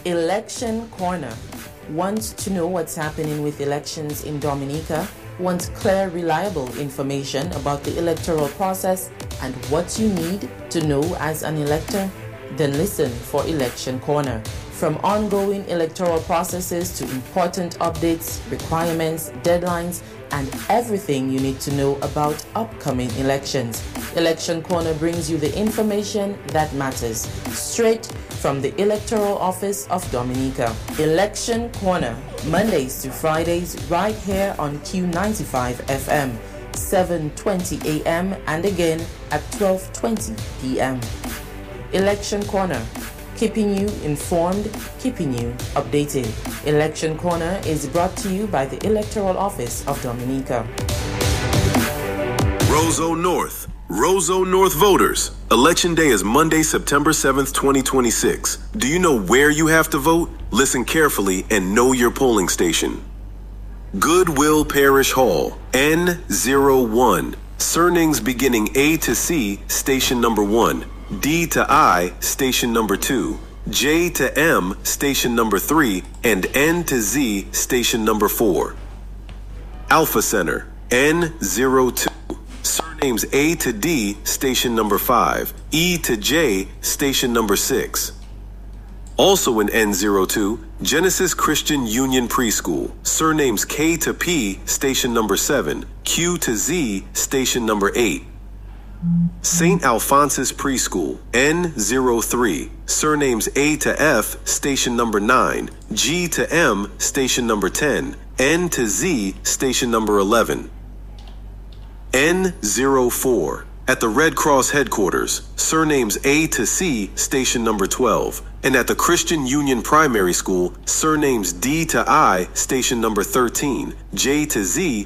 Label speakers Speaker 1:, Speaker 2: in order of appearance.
Speaker 1: Election Corner. Want to know what's happening with elections in Dominica? Want clear, reliable information about the electoral process and what you need to know as an elector? Then listen for Election Corner. From ongoing electoral processes to important updates, requirements, deadlines, and everything you need to know about upcoming elections, Election Corner brings you the information that matters, straight from the Electoral Office of Dominica. Election Corner, Mondays to Fridays, right here on Q95 FM, 7:20 a.m. and again at 12:20 p.m. Election Corner, keeping you informed, keeping you updated. Election Corner is brought to you by the Electoral Office of Dominica.
Speaker 2: Roseau North voters. Election day is Monday, September 7th, 2026. Do you know where you have to vote? Listen carefully and know your polling station. Goodwill Parish Hall, N01. Surnames beginning A to C, station number 1. D to I, station number 2. J to M, station number 3. And N to Z, station number 4. Alpha Center, N02. Surnames A to D, station number 5. E to J, station number 6. Also in N02, Genesis Christian Union Preschool. Surnames K to P, station number 7. Q to Z, station number 8. St. Alphonsus Preschool, N03. Surnames A to F, station number 9. G to M, station number 10. N to Z, station number 11. N04. At the Red Cross headquarters, surnames A to C, station number 12. And at the Christian Union Primary School, surnames D to I, station number 13. J to Z,